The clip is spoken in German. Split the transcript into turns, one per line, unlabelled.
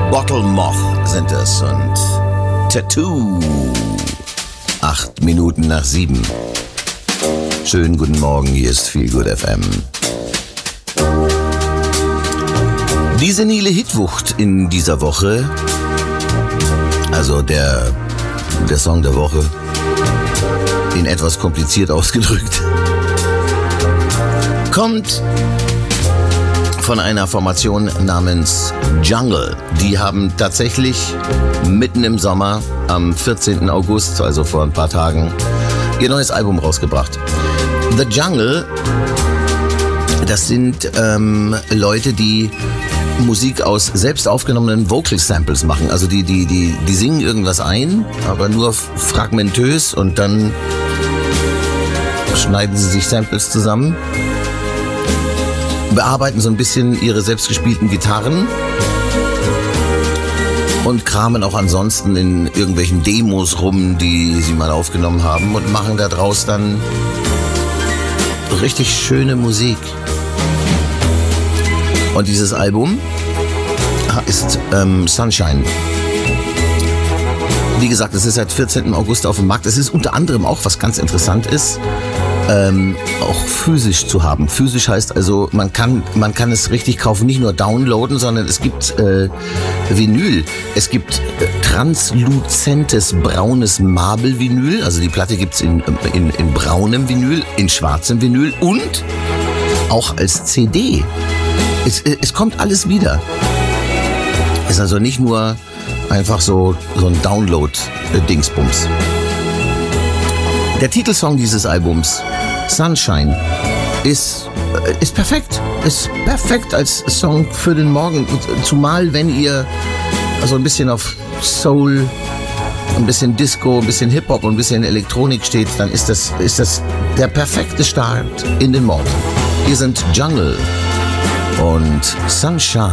Bottle Moth sind es und Tattoo. 8 Minuten nach 7. Schönen guten Morgen, hier ist Feel Good FM. Die senile Hitwucht in dieser Woche, also der Song der Woche, in etwas kompliziert ausgedrückt, kommt von einer Formation namens Jungle. Die haben tatsächlich mitten im Sommer, am 14. August, also vor ein paar Tagen, ihr neues Album rausgebracht. The Jungle, das sind Leute, die Musik aus selbst aufgenommenen Vocal Samples machen. Also die singen irgendwas ein, aber nur fragmentös und dann schneiden sie sich Samples zusammen, bearbeiten so ein bisschen ihre selbstgespielten Gitarren und kramen auch ansonsten in irgendwelchen Demos rum, die sie mal aufgenommen haben und machen daraus dann richtig schöne Musik. Und dieses Album ist Sunshine. Wie gesagt, es ist seit 14. August auf dem Markt. Es ist unter anderem auch, was ganz interessant ist, auch physisch zu haben. Physisch heißt also, man kann es richtig kaufen, nicht nur downloaden, sondern es gibt Vinyl. Es gibt transluzentes braunes Marble-Vinyl. Also die Platte gibt's in braunem Vinyl, in schwarzem Vinyl und auch als CD. Es kommt alles wieder. Es ist also nicht nur einfach so ein Download-Dingsbums. Der Titelsong dieses Albums, Sunshine, ist perfekt. Ist perfekt als Song für den Morgen. Zumal, wenn ihr also ein bisschen auf Soul, ein bisschen Disco, ein bisschen Hip-Hop und ein bisschen Elektronik steht, dann ist das der perfekte Start in den Morgen. Wir sind Jungle und Sunshine.